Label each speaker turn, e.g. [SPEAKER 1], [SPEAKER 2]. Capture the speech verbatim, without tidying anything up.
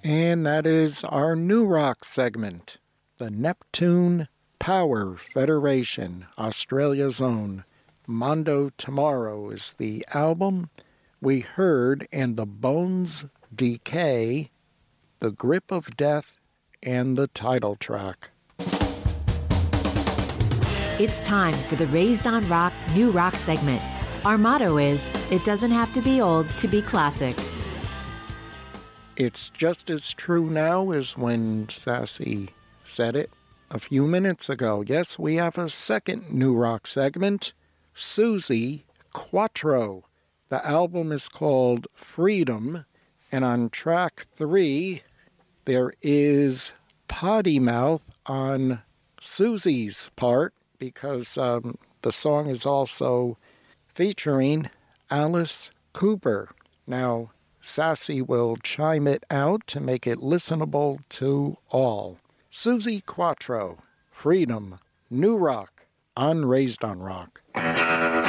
[SPEAKER 1] And that is our new rock segment, the Neptune Power Federation, Australia's own. Mondo Tomorrow is the album. We heard And the Bones Decay, The Grip of Death, and the title track.
[SPEAKER 2] It's time for the Raised on Rock New Rock segment. Our motto is, it doesn't have to be old to be classic.
[SPEAKER 1] It's just as true now as when Sassy said it a few minutes ago. Yes, we have a second new rock segment, Suzi Quatro. The album is called Freedom, and on track three, there is potty mouth on Suzi's part, because um, the song is also featuring Alice Cooper. Now, Sassy will chime it out to make it listenable to all. Suzi Quatro, Freedom, New Rock, on Raised on Rock.